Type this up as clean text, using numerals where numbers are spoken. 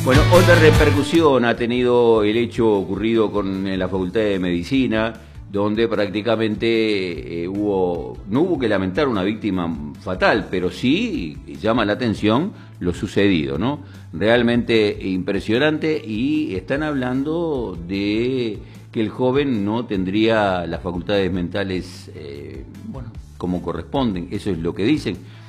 Bueno, otra repercusión ha tenido el hecho ocurrido en la Facultad de Medicina, donde prácticamente no hubo que lamentar una víctima fatal, pero sí llama la atención lo sucedido, ¿no? Realmente impresionante, y están hablando de que el joven no tendría las facultades mentales, bueno, como corresponden, eso es lo que dicen.